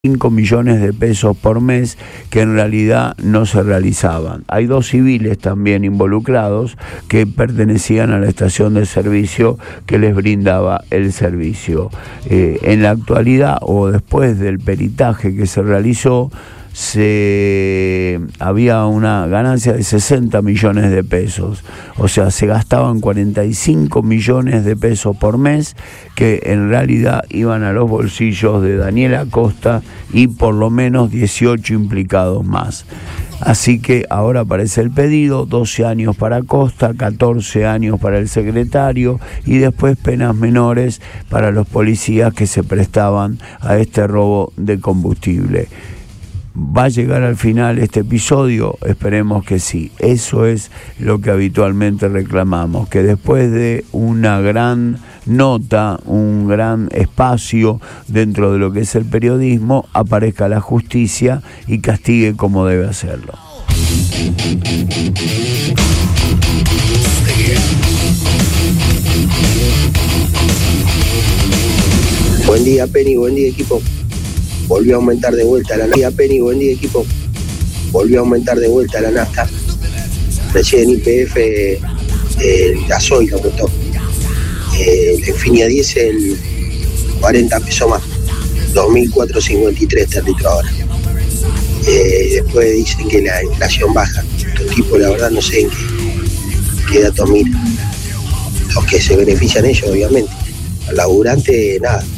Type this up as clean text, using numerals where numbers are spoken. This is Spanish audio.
5 millones de pesos por mes que en realidad no se realizaban. Hay 2 civiles también involucrados que pertenecían a la estación de servicio que les brindaba el servicio. En la actualidad, o después del peritaje que se realizó, había una ganancia de 60 millones de pesos, o sea, se gastaban 45 millones de pesos por mes que en realidad iban a los bolsillos de Daniel Acosta y por lo menos 18 implicados más. Así que ahora aparece el pedido: 12 años para Acosta, 14 años para el secretario y después penas menores para los policías que se prestaban a este robo de combustible. ¿Va a llegar al final este episodio? Esperemos que sí. Eso es lo que habitualmente reclamamos, que después de una gran nota, un gran espacio dentro de lo que es el periodismo, aparezca la justicia y castigue como debe hacerlo. Buen día, Penny, buen día, equipo. Volvió a aumentar de vuelta la nafta. Penny, buen día, equipo. Volvió a aumentar de vuelta la nafta. Recién YPF el gasoil aumentó. El Infinia Diesel 40 pesos más. 2.453 este litro ahora. Después dicen que la inflación baja. Estos tipos, la verdad, no sé en qué datos miran. Los que se benefician ellos, obviamente. Al laburante, nada.